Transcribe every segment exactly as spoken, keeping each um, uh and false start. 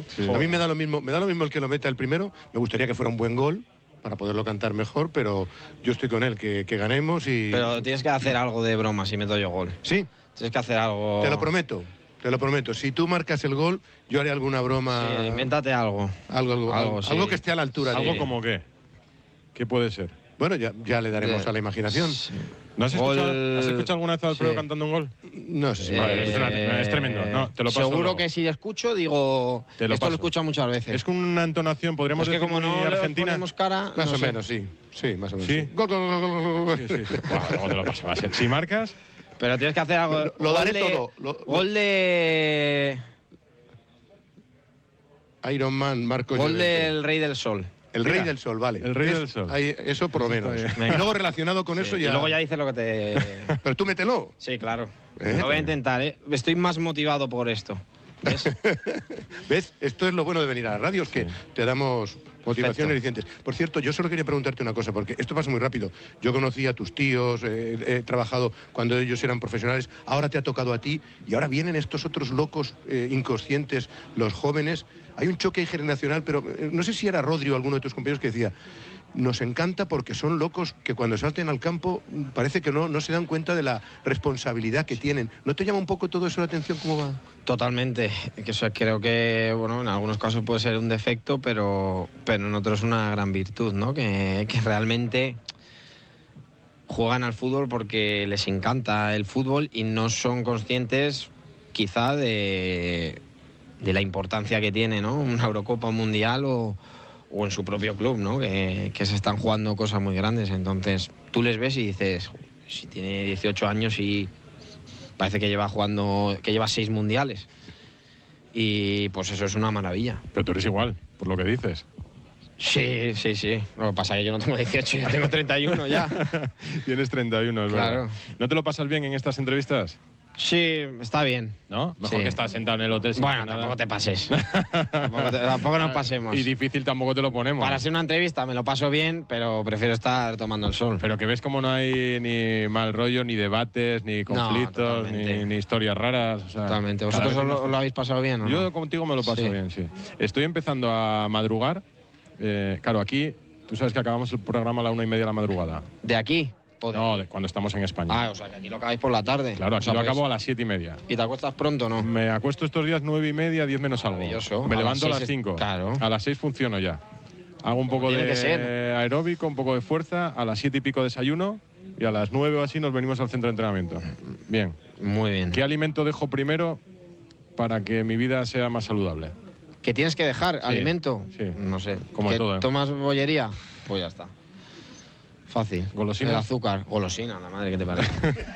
Sí. A mí me da lo mismo, me da lo mismo el que lo meta el primero. Me gustaría que fuera un buen gol para poderlo cantar mejor, pero yo estoy con él, que, que ganemos y... Pero tienes que hacer algo de broma si meto yo gol. Sí. Tienes que hacer algo... Te lo prometo, te lo prometo. Si tú marcas el gol, yo haré alguna broma... Sí, invéntate algo. Algo, algo, algo, algo, sí. algo que esté a la altura. ¿Algo de... como qué? ¿Qué puede ser? Bueno, ya, ya le daremos de... a la imaginación. Sí. ¿No has, Gol... escuchado, ¿Has escuchado alguna vez a Alfredo sí. cantando un gol? No sé si... Eh, Vale, es, una, es tremendo. No, te lo paso seguro luego. que si escucho, digo... Te lo esto paso. lo escucho muchas veces. Es con una entonación, podríamos es que decir, como no muy le argentina. ponemos cara... Más no o sé. menos, sí. Sí, más o menos. ¿Sí? sí. Gol, gol, gol, gol, gol. Sí, sí, sí. Buah, luego te lo paso. Va a ser. Si marcas... Pero tienes que hacer algo... Lo, lo daré gol de, todo. Lo, Gol de... Iron Man, Marcos Gol Llorente. del Rey del Sol. El Mira, Rey del Sol, vale. el Rey Es- del Sol. ahí- eso por lo menos. bien. Y luego relacionado con eso Sí, ya... Y luego ya dices lo que te... Pero tú mételo. Sí, claro. ¿Eh? Lo voy a intentar, ¿eh? Estoy más motivado por esto. ¿Ves? ¿ Hes? Esto es lo bueno de venir a la radio, es que Sí. te damos motivación Perfecto. y alicientes. Por cierto, yo solo quería preguntarte una cosa, porque esto pasa muy rápido. Yo conocí a tus tíos, eh, he trabajado cuando ellos eran profesionales, ahora te ha tocado a ti, y ahora vienen estos otros locos eh, inconscientes, los jóvenes. Hay un choque generacional, pero eh, no sé si era Rodri o alguno de tus compañeros que decía... Nos encanta porque son locos que cuando salten al campo parece que no, no se dan cuenta de la responsabilidad que tienen. ¿No te llama un poco todo eso la atención? ¿Cómo va? Totalmente. Que eso creo que, bueno, en algunos casos puede ser un defecto, pero, pero en otros una gran virtud, ¿no? Que, que realmente juegan al fútbol porque les encanta el fútbol y no son conscientes, quizá, de, de la importancia que tiene, ¿no? Una Eurocopa, un Mundial o... o en su propio club, ¿no? Que, que se están jugando cosas muy grandes. Entonces, tú les ves y dices, si tiene dieciocho años y parece que lleva jugando, que lleva seis mundiales. Y pues eso es una maravilla. Pero tú eres igual, por lo que dices. Sí, sí, sí. Lo que pasa es que yo no tengo dieciocho, ya tengo treinta y uno ya. Tienes treinta y uno, es Claro. verdad. ¿No te lo pasas bien en estas entrevistas? Sí, está bien. ¿No? Mejor Sí. que estás sentado en el hotel sin Bueno, hacer nada. tampoco te pases. tampoco, te- tampoco nos pasemos. Y difícil tampoco te lo ponemos. Para hacer una entrevista me lo paso bien, pero prefiero estar tomando el sol. Pero que ves como no hay ni mal rollo, ni debates, ni conflictos, totalmente. ni, ni historias raras. O sea, Totalmente. cada ¿Vosotros vez os más- lo, lo habéis pasado bien o no? Yo contigo me lo paso Sí. bien, sí. Estoy empezando a madrugar. Eh, claro, aquí, tú sabes que acabamos el programa a la una y media de la madrugada. ¿De aquí? ¿O de- No, de cuando estamos en España. Ah, o sea, que aquí lo acabáis por la tarde. Claro, O aquí sea, lo pues- acabo a las siete y media. ¿Y te acuestas pronto o no? Me acuesto estos días nueve y media, diez menos algo. Maravilloso. Me A levanto a las las seis es- cinco. claro. A las seis funciono ya. Hago un poco tiene de que ser. aeróbico, un poco de fuerza. A las siete y pico desayuno. Y a las nueve o así nos venimos al centro de entrenamiento. Bien. Muy bien. ¿Qué alimento dejo primero para que mi vida sea más saludable? ¿Que tienes que dejar alimento? sí. No sé. Como ¿Que todo, ¿eh? ¿Tomas bollería? Pues ya está. Fácil. ¿Golosinas? El azúcar. Golosina, la madre que te parece.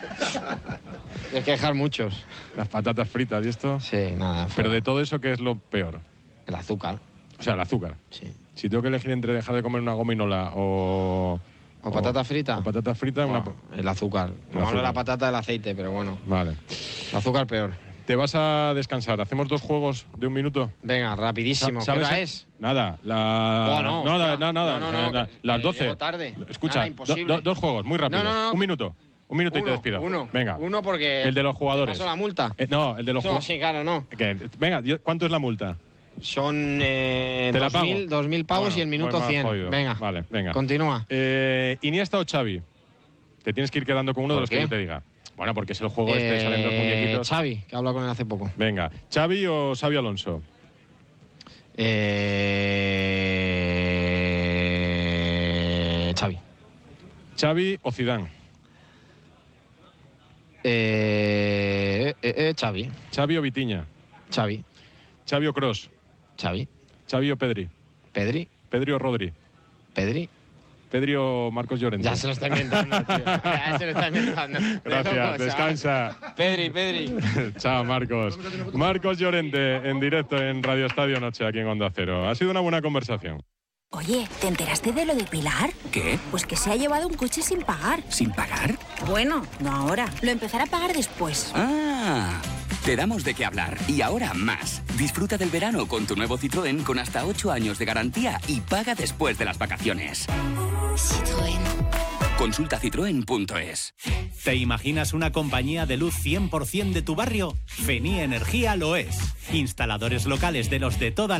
Tienes que dejar muchos. Las patatas fritas y esto. Sí, nada. Pero fuera. de todo eso, ¿qué es lo peor? El azúcar. O sea, el azúcar. Sí. Si tengo que elegir entre dejar de comer una gominola o... ¿O patata frita? O patata frita, una... Bueno, el azúcar. El No hablo de azúcar. la patata del aceite, pero bueno. Vale. El azúcar peor. Te vas a descansar. ¿Hacemos dos juegos de un minuto? Venga, rapidísimo. ¿Qué ¿Sabes? hora es? Nada, la... Oh, no, nada, hostia. nada, nada, No, no, no, la- que- las que doce. llego tarde. Escucha, Nada, do- imposible. do- dos juegos, muy rápido. No, no, no. Un minuto. Un minuto y te Uno, despido. Uno. Venga. Uno porque... El de los jugadores. ¿Paso la multa? Eh, no, el de los No, jugadores. sí, claro, no. Venga, yo- ¿cuánto es la multa? Son eh, ¿Te la dos mil, pago? dos mil pavos Bueno, y el minuto pues me has cien. jodido. Venga, Vale, venga. continúa. Eh, Iniesta o Xavi. Te tienes que ir quedando con uno de ¿Por los qué? que yo te diga. Bueno, porque es el juego este, salen dos Eh, muñequitos. Xavi, que he hablado con él hace poco. Venga, ¿Xavi o Xavi Alonso? Eh, Xavi. ¿Xavi o Zidane? Eh, eh, eh, Xavi. ¿Xavi o Vitiña? Xavi. ¿Xavi o Kroos? Xavi. ¿Xavi o Pedri? Pedri. ¿Pedri o Rodri? Pedri. ¿Pedri o Marcos Llorente? Ya se lo está inventando, tío. Ya se lo está inventando. Gracias, Loco, descansa. Pedri, Pedri. Chao, Marcos. Marcos Llorente, en directo en Radio Estadio Noche, aquí en Onda Cero. Ha sido una buena conversación. Oye, ¿te enteraste de lo de Pilar? ¿Qué? Pues que se ha llevado un coche sin pagar. ¿Sin pagar? Bueno, no ahora. Lo empezará a pagar después. Ah, te damos de qué hablar. Y ahora más. Disfruta del verano con tu nuevo Citroën con hasta ocho años de garantía y paga después de las vacaciones. Citroën. Consulta citroen punto es. ¿Te imaginas una compañía de luz cien por ciento de tu barrio? Feni Energía lo es. Instaladores locales de los de toda la